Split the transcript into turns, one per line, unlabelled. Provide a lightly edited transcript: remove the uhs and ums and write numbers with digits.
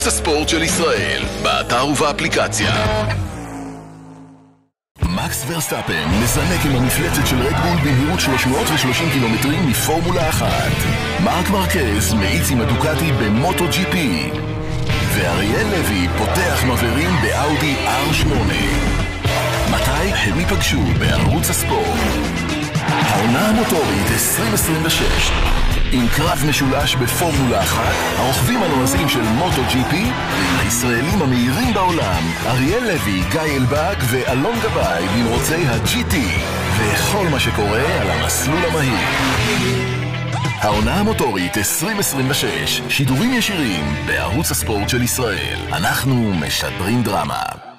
הספורט של ישראל, באתר ובאפליקציה. מקס ורסטאפן מזנק עם המפלצת של רדבול במהירות 330 קילומטרים מפורמולה 1. מרק מרקז מאיץ עם הדוקטי במוטו ג'י פי. ואריאל לוי פותח מבערים באאודי R8. מתי הם ייפגשו בערוץ הספורט? העונה המוטורית 2026 עם קרב משולש בפורמולה 1, הרוכבים הנועזים של מוטו ג'י פי ועם הישראלים המהירים בעולם אריאל לוי, גיא אלבג ואלון גבאי במרוצי ה-GT וכל מה שקורה על המסלול המהיר. העונה המוטורית 2026, שידורים ישירים בערוץ הספורט של ישראל. אנחנו משדרים דרמה.